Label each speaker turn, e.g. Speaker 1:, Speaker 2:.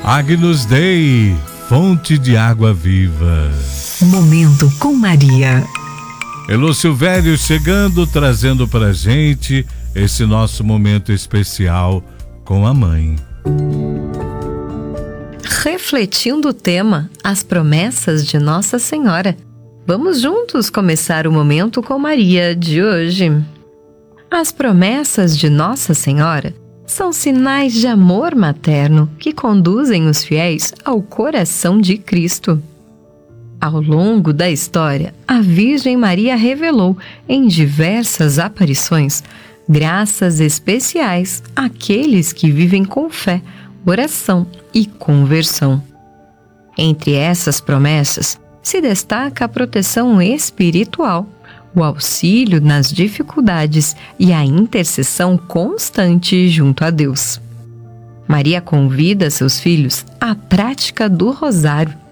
Speaker 1: Agnus Dei, fonte de água viva.
Speaker 2: Momento com Maria.
Speaker 1: Elô Silvério chegando, trazendo pra gente esse nosso momento especial com a mãe.
Speaker 3: Refletindo o tema, as promessas de Nossa Senhora. Vamos juntos começar o Momento com Maria de hoje. As promessas de Nossa Senhora são sinais de amor materno que conduzem os fiéis ao coração de Cristo. Ao longo da história, a Virgem Maria revelou em diversas aparições graças especiais àqueles que vivem com fé, oração e conversão. Entre essas promessas, se destaca a proteção espiritual, o auxílio nas dificuldades e a intercessão constante junto a Deus. Maria convida seus filhos à prática do rosário,